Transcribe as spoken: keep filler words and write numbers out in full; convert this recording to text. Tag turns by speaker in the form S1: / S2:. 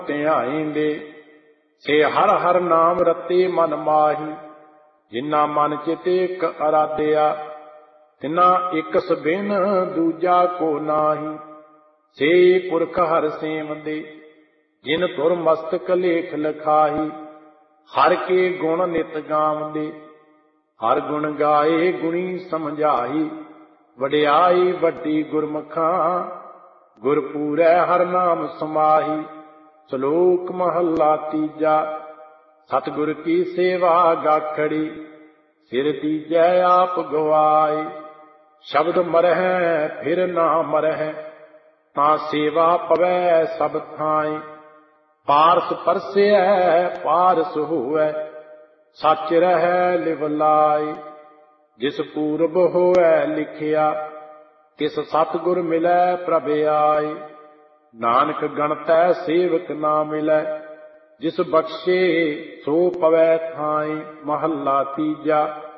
S1: ਧਿਆਏਂਦੇ। ਸੇ ਹਰ ਹਰ ਨਾਮ ਰਤੇ ਮਨ ਮਾਹੀ, ਜਿਨਾ ਮਨ ਚਿਤ ਇਕ ਅਰਾਧਿਆ। ਤਿਨਾ ਇਕ ਸਬਿਨ ਦੂਜਾ ਕੋ ਨਾਹੀ, ਸੇ ਪੁਰਖ ਹਰ ਸੇਵੰਦੇ। ਜਿਨ ਧੁਰ ਮਸਤਕ ਲੇਖ ਲਿਖਾਹੀ, ਹਰ ਕੇ ਗੁਣ ਨਿਤ ਗਾਵੰਦੇ। ਹਰ ਗੁਣ ਗਾਏ ਗੁਣੀ ਸਮਝਾਈ, ਵਡਿਆਈ ਵੱਡੀ ਗੁਰਮੁਖਾਂ। ਗੁਰ ਪੂਰੈ ਹਰ ਨਾਮ ਸਮਾਹੀ, ਸ਼ਲੋਕ ਮਹੱਲਾ ਤੀਜਾ। ਸਤਿਗੁਰ ਕੀ ਸੇਵਾ ਗਾਖੜੀ, ਸਿਰ ਦੀਜੈ ਆਪ ਗਵਾਏ। ਸ਼ਬਦ ਮਰਹਿ ਫਿਰ ਨਾ ਮਰਹਿ, ਤਾਂ ਸੇਵਾ ਪਵੈ ਸਭ ਥਾਂਏ। ਪਾਰਸ ਪਰਸੈ ਪਾਰਸ ਹੋਵੈ, ਸੱਚ ਰਹਿ ਲਿਵ ਲਾਏ। ਜਿਸ ਪੂਰਬ ਹੋਵੈ ਲਿਖਿਆ, ਤਿਸ ਸਤਿਗੁਰ ਮਿਲੈ ਪ੍ਰਭ ਆਏ। ਨਾਨਕ ਗਣਤੈ ਸੇਵਕ ਨਾ ਮਿਲੈ, ਜਿਸ ਬਖਸ਼ੇ ਸੋ ਪਵੈ ਥਾਏ। ਮਹੱਲਾ ਤੀਜਾ।